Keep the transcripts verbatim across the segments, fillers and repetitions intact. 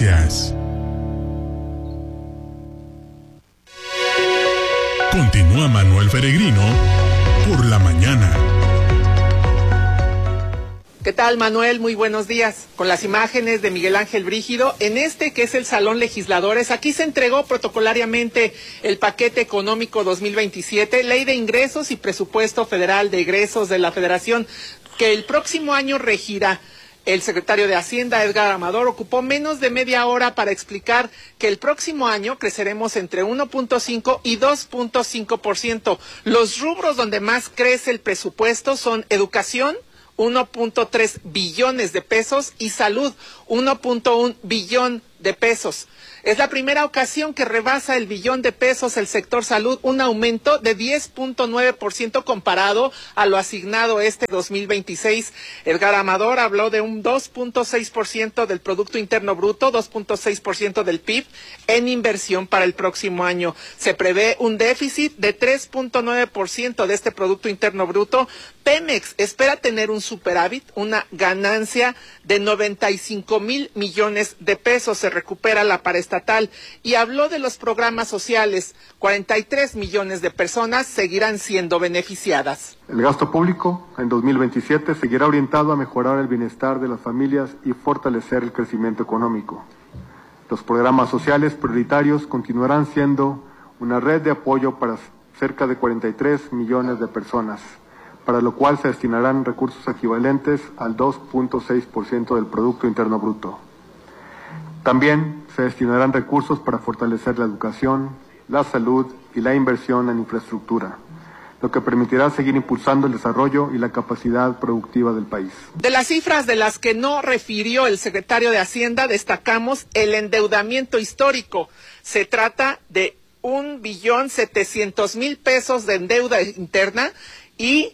Noticias. Continúa Manuel Peregrino por la mañana. ¿Qué tal, Manuel? Muy buenos días. Con las imágenes de Miguel Ángel Brígido, en este que es el Salón Legisladores, aquí se entregó protocolariamente el paquete económico dos mil veintisiete, Ley de Ingresos y Presupuesto Federal de Egresos de la Federación, que el próximo año regirá. El secretario de Hacienda, Edgar Amador, ocupó menos de media hora para explicar que el próximo año creceremos entre uno punto cinco y dos punto cinco por ciento. Los rubros donde más crece el presupuesto son educación, uno punto tres billones de pesos, y salud, uno punto uno billón de pesos. Es la primera ocasión que rebasa el billón de pesos el sector salud, un aumento de diez punto nueve por ciento comparado a lo asignado este dos mil veintiséis. Edgar Amador habló de un dos punto seis por ciento del Producto Interno Bruto, dos punto seis por ciento del P I B en inversión para el próximo año. Se prevé un déficit de tres punto nueve por ciento de este Producto Interno Bruto. Pemex espera tener un superávit, una ganancia de noventa y cinco mil millones de pesos. Se recupera la paraestatal y habló de los programas sociales. cuarenta y tres millones de personas seguirán siendo beneficiadas. El gasto público en dos mil veintisiete seguirá orientado a mejorar el bienestar de las familias y fortalecer el crecimiento económico. Los programas sociales prioritarios continuarán siendo una red de apoyo para cerca de cuarenta y tres millones de personas, para lo cual se destinarán recursos equivalentes al dos punto seis por ciento del Producto Interno Bruto. También se destinarán recursos para fortalecer la educación, la salud y la inversión en infraestructura, lo que permitirá seguir impulsando el desarrollo y la capacidad productiva del país. De las cifras de las que no refirió el secretario de Hacienda, destacamos el endeudamiento histórico. Se trata de un billón setecientos mil pesos de deuda interna y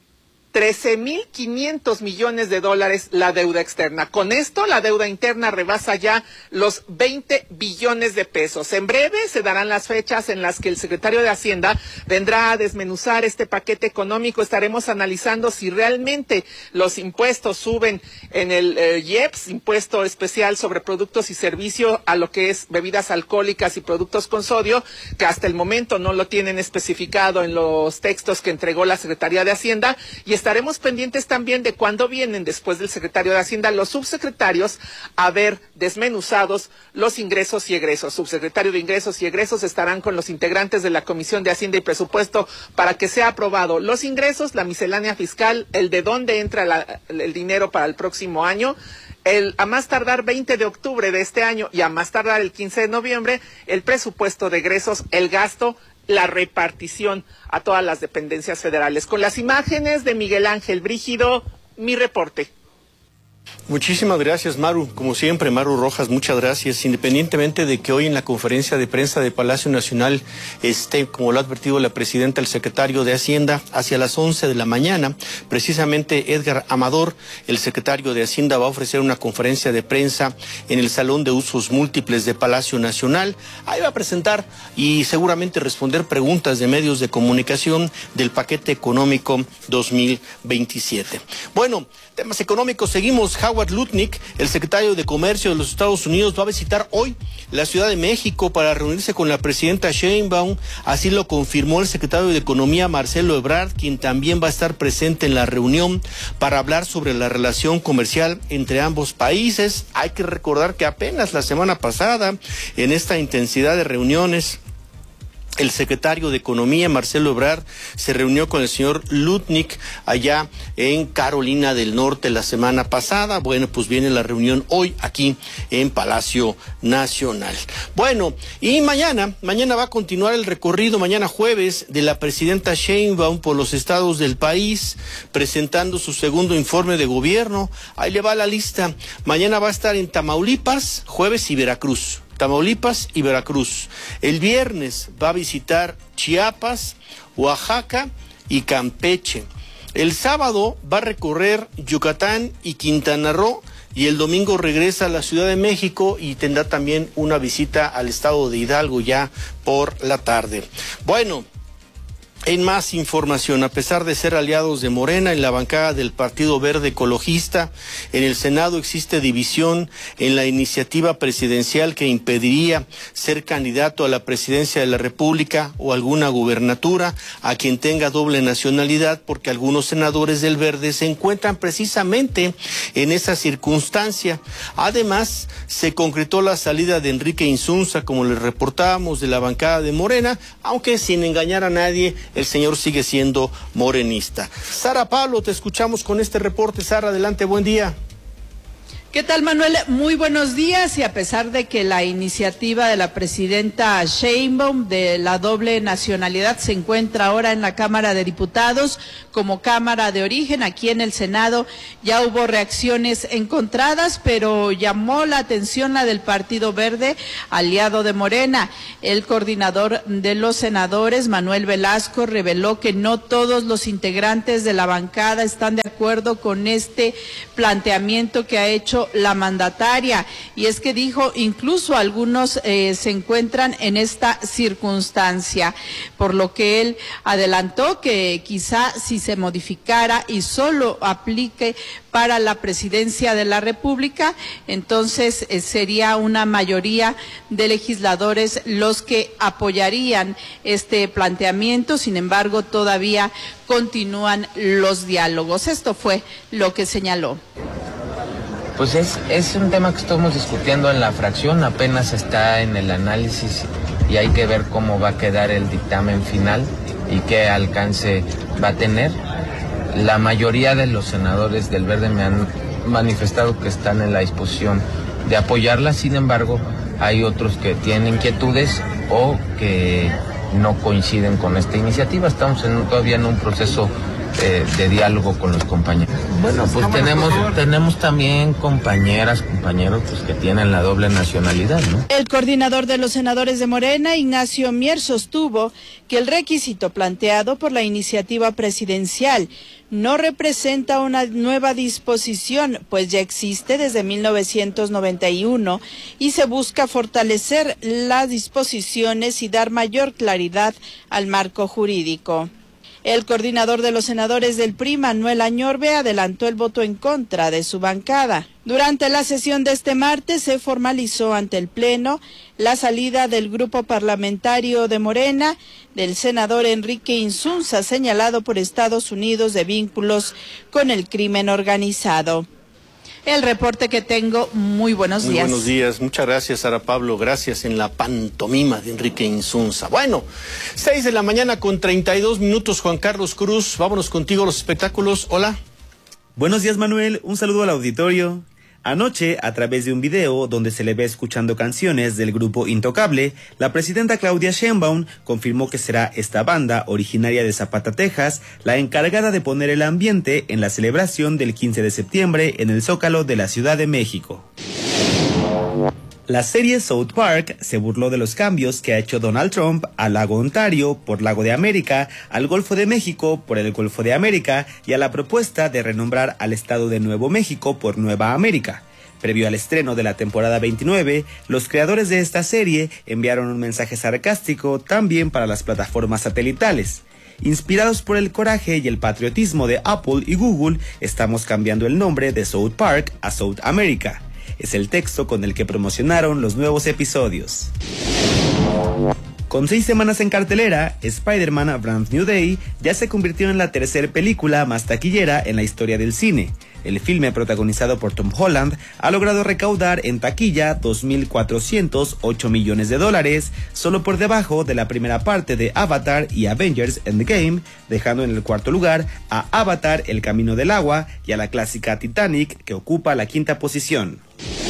trece mil quinientos millones de dólares la deuda externa. Con esto, la deuda interna rebasa ya los veinte billones de pesos. En breve se darán las fechas en las que el secretario de Hacienda vendrá a desmenuzar este paquete económico. Estaremos analizando si realmente los impuestos suben en el eh, I E P S, Impuesto Especial sobre Productos y Servicios, a lo que es bebidas alcohólicas y productos con sodio, que hasta el momento no lo tienen especificado en los textos que entregó la Secretaría de Hacienda, y estaremos pendientes también de cuándo vienen, después del secretario de Hacienda, los subsecretarios a ver desmenuzados los ingresos y egresos. Subsecretario de Ingresos y Egresos estarán con los integrantes de la Comisión de Hacienda y Presupuesto para que sea aprobado los ingresos, la miscelánea fiscal, el de dónde entra la, el dinero para el próximo año, el a más tardar veinte de octubre de este año y a más tardar el quince de noviembre, el presupuesto de egresos, el gasto, la repartición a todas las dependencias federales. Con las imágenes de Miguel Ángel Brígido, mi reporte. Muchísimas gracias, Maru. Como siempre, Maru Rojas, muchas gracias. Independientemente de que hoy en la conferencia de prensa de Palacio Nacional esté, como lo ha advertido la presidenta, el secretario de Hacienda, hacia las once de la mañana, precisamente Edgar Amador, el secretario de Hacienda, va a ofrecer una conferencia de prensa en el Salón de Usos Múltiples de Palacio Nacional. Ahí va a presentar y seguramente responder preguntas de medios de comunicación del paquete económico dos mil veintisiete. Bueno, temas económicos, seguimos. Howard Lutnick, el secretario de Comercio de los Estados Unidos, va a visitar hoy la Ciudad de México para reunirse con la presidenta Sheinbaum. Así lo confirmó el secretario de Economía, Marcelo Ebrard, quien también va a estar presente en la reunión para hablar sobre la relación comercial entre ambos países. Hay que recordar que apenas la semana pasada, en esta intensidad de reuniones, el secretario de Economía, Marcelo Ebrard, se reunió con el señor Lutnick allá en Carolina del Norte la semana pasada. Bueno, pues viene la reunión hoy aquí en Palacio Nacional. Bueno, y mañana, mañana va a continuar el recorrido, mañana jueves, de la presidenta Sheinbaum por los estados del país, presentando su segundo informe de gobierno. Ahí le va la lista. Mañana va a estar en Tamaulipas, jueves, y Veracruz. Tamaulipas y Veracruz. El viernes va a visitar Chiapas, Oaxaca y Campeche. El sábado va a recorrer Yucatán y Quintana Roo, y el domingo regresa a la Ciudad de México y tendrá también una visita al estado de Hidalgo ya por la tarde. Bueno, En más información, a pesar de ser aliados de Morena en la bancada del Partido Verde Ecologista, en el Senado existe división en la iniciativa presidencial que impediría ser candidato a la presidencia de la República o alguna gubernatura a quien tenga doble nacionalidad, porque algunos senadores del Verde se encuentran precisamente en esa circunstancia. Además, se concretó la salida de Enrique Insunza, como les reportábamos, de la bancada de Morena, aunque sin engañar a nadie, el señor sigue siendo morenista. Sara Pablo, te escuchamos con este reporte. Sara, adelante, buen día. ¿Qué tal, Manuel? Muy buenos días. Y a pesar de que la iniciativa de la presidenta Sheinbaum de la doble nacionalidad se encuentra ahora en la Cámara de Diputados como Cámara de Origen, aquí en el Senado ya hubo reacciones encontradas, pero llamó la atención la del Partido Verde, aliado de Morena. El coordinador de los senadores, Manuel Velasco, reveló que no todos los integrantes de la bancada están de acuerdo con este planteamiento que ha hecho la mandataria, y es que dijo, incluso algunos eh, se encuentran en esta circunstancia, por lo que él adelantó que quizá si se modificara y solo aplique para la presidencia de la República, entonces eh, sería una mayoría de legisladores los que apoyarían este planteamiento. Sin embargo, todavía continúan los diálogos. Esto fue lo que señaló. Pues es, es un tema que estamos discutiendo en la fracción, apenas está en el análisis y hay que ver cómo va a quedar el dictamen final y qué alcance va a tener. La mayoría de los senadores del Verde me han manifestado que están en la disposición de apoyarla, sin embargo, hay otros que tienen inquietudes o que no coinciden con esta iniciativa. Estamos en, todavía en un proceso Eh, de diálogo con los compañeros. Bueno, pues tenemos tenemos también compañeras, compañeros pues que tienen la doble nacionalidad, ¿no? El coordinador de los senadores de Morena, Ignacio Mier, sostuvo que el requisito planteado por la iniciativa presidencial no representa una nueva disposición, pues ya existe desde mil novecientos noventa y uno y se busca fortalecer las disposiciones y dar mayor claridad al marco jurídico. El coordinador de los senadores del P R I, Manuel Añorbe, adelantó el voto en contra de su bancada. Durante la sesión de este martes se formalizó ante el Pleno la salida del grupo parlamentario de Morena del senador Enrique Insunza, señalado por Estados Unidos de vínculos con el crimen organizado. El reporte que tengo, muy buenos muy días. Muy buenos días, muchas gracias, Sara Pablo, gracias en la pantomima de Enrique Insunza. Bueno, seis de la mañana con treinta y dos minutos, Juan Carlos Cruz, vámonos contigo a los espectáculos, hola. Buenos días, Manuel, un saludo al auditorio. Anoche, a través de un video donde se le ve escuchando canciones del grupo Intocable, la presidenta Claudia Sheinbaum confirmó que será esta banda, originaria de Zapata, Texas, la encargada de poner el ambiente en la celebración del quince de septiembre en el Zócalo de la Ciudad de México. La serie South Park se burló de los cambios que ha hecho Donald Trump al lago Ontario por Lago de América, al Golfo de México por el Golfo de América y a la propuesta de renombrar al estado de Nuevo México por Nueva América. Previo al estreno de la temporada veintinueve, los creadores de esta serie enviaron un mensaje sarcástico también para las plataformas satelitales. Inspirados por el coraje y el patriotismo de Apple y Google, estamos cambiando el nombre de South Park a South America. Es el texto con el que promocionaron los nuevos episodios. Con seis semanas en cartelera, Spider-Man Brand New Day ya se convirtió en la tercera película más taquillera en la historia del cine. El filme, protagonizado por Tom Holland, ha logrado recaudar en taquilla dos mil cuatrocientos ocho millones de dólares, solo por debajo de la primera parte de Avatar y Avengers Endgame, dejando en el cuarto lugar a Avatar El Camino del Agua y a la clásica Titanic, que ocupa la quinta posición.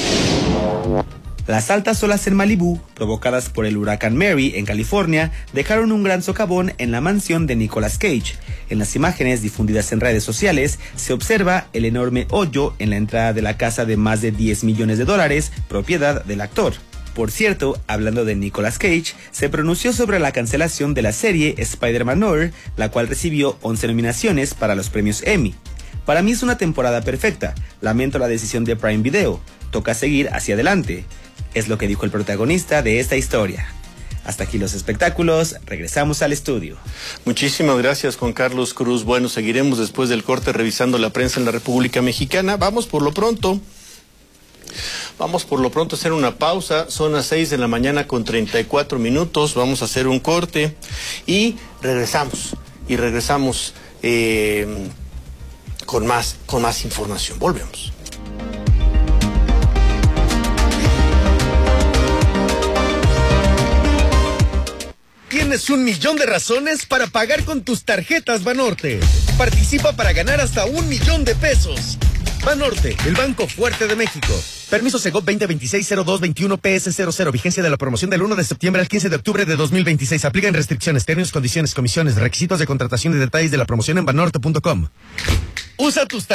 Las altas olas en Malibú, provocadas por el huracán Mary en California, dejaron un gran socavón en la mansión de Nicolas Cage. En las imágenes difundidas en redes sociales, se observa el enorme hoyo en la entrada de la casa de más de diez millones de dólares, propiedad del actor. Por cierto, hablando de Nicolas Cage, se pronunció sobre la cancelación de la serie Spider-Man Noir, la cual recibió once nominaciones para los premios Emmy. Para mí es una temporada perfecta, lamento la decisión de Prime Video, toca seguir hacia adelante. Es lo que dijo el protagonista de esta historia. Hasta aquí los espectáculos, regresamos al estudio. Muchísimas gracias, Juan Carlos Cruz. Bueno, seguiremos después del corte revisando la prensa en la República Mexicana. Vamos por lo pronto. Vamos por lo pronto a hacer una pausa. Son las seis de la mañana con treinta y cuatro minutos. Vamos a hacer un corte y regresamos. Y regresamos eh, con más, con más información. Volvemos. Tienes un millón de razones para pagar con tus tarjetas Banorte. Participa para ganar hasta un millón de pesos. Banorte, el banco fuerte de México. Permiso Segov veinte veintiséis cero dos veintiuno P S cero cero. Vigencia de la promoción del uno de septiembre al quince de octubre de dos mil veintiséis. Aplican restricciones, términos, condiciones, comisiones, requisitos de contratación y detalles de la promoción en banorte punto com. Usa tus tarjetas